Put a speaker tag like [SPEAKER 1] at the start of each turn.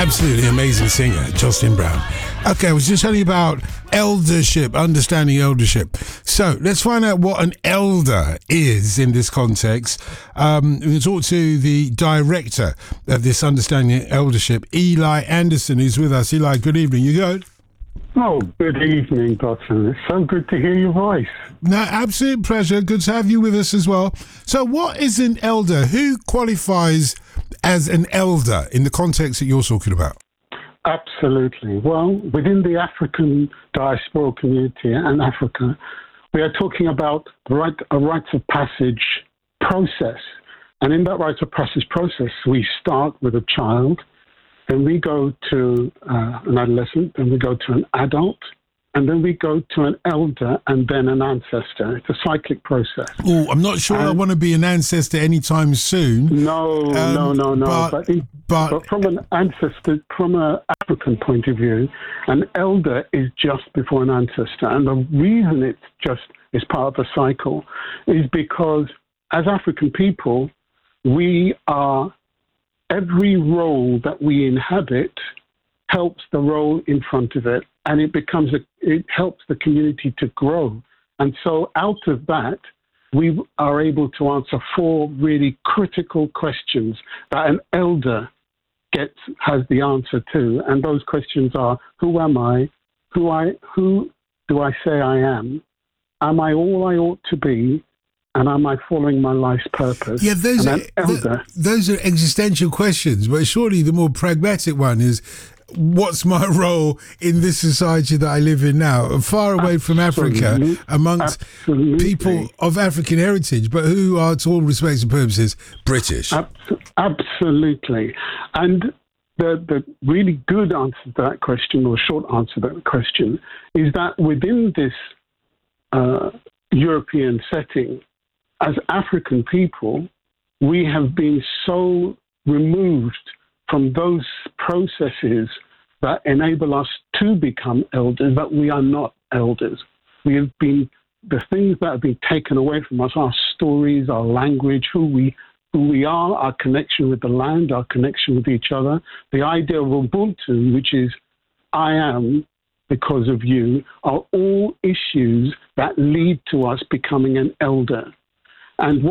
[SPEAKER 1] Absolutely amazing singer, Jocelyn Brown. Okay, I was just telling you about eldership, understanding eldership. So let's find out what an elder is in this context. We'll talk to the director of this Understanding Eldership, Eli Anderson, who's with us. Eli, good evening. You good?
[SPEAKER 2] Oh, good evening, Dotson. It's so good to hear your voice.
[SPEAKER 1] No, absolute pleasure. Good to have you with us as well. So what is an elder? Who qualifies as an elder in the context that you're talking about?
[SPEAKER 2] Absolutely. Well, within the African diaspora community and Africa, we are talking about a rites of passage process. And in that rites of passage process, we start with a child, then we go to an adolescent, then we go to an adult, and then we go to an elder and then an ancestor. It's a cyclic process.
[SPEAKER 1] Oh, I'm not sure I want to be an ancestor anytime soon.
[SPEAKER 2] No. But from an African point of view, an elder is just before an ancestor. And the reason it's just is part of the cycle is because as African people, every role that we inhabit helps the role in front of it, and it helps the community to grow. And so out of that, we are able to answer 4 really critical questions that an elder has the answer to. And those questions are, who am I? Who do I say I am? Am I all I ought to be? And am I following my life's purpose?
[SPEAKER 1] Yeah, those are existential questions, but surely the more pragmatic one is, what's my role in this society that I live in now? Far away from Africa, amongst people of African heritage, but who are, to all respects and purposes, British.
[SPEAKER 2] Absolutely. And the really good answer to that question, or short answer to that question, is that within this European setting, as African people, we have been so removed from those processes that enable us to become elders that we are not elders. We have been, the things that have been taken away from us, our stories, our language, who we are, our connection with the land, our connection with each other, the idea of Ubuntu, which is I am because of you, are all issues that lead to us becoming an elder. And